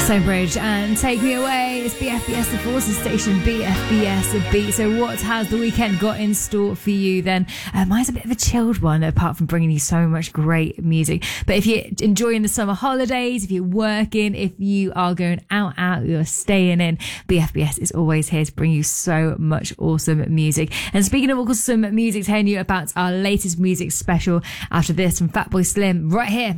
Bridge and Take Me Away. It's BFBS, the Forces station, BFBS a beat. So what has the weekend got in store for you then? Mine's a bit of a chilled one, apart from bringing you so much great music. But if you're enjoying the summer holidays, if you're working, if you are going out, you're staying in, BFBS is always here to bring you so much awesome music. And speaking of awesome music, telling you about our latest music special after this from Fatboy Slim right here